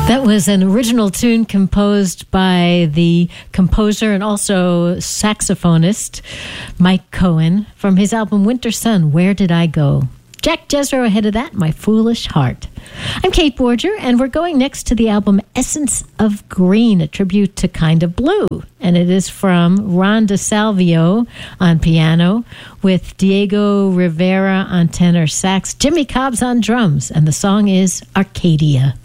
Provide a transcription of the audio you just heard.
That was an original tune composed by the composer and also saxophonist Mike Cohen from his album Winter Sun, Where Did I Go? Jack Jezro ahead of that, My Foolish Heart. I'm Kate Borger, and we're going next to the album Essence of Green, a tribute to Kind of Blue. And it is from Ron DeSalvio on piano, with Diego Rivera on tenor sax, Jimmy Cobbs on drums, and the song is Arcadia.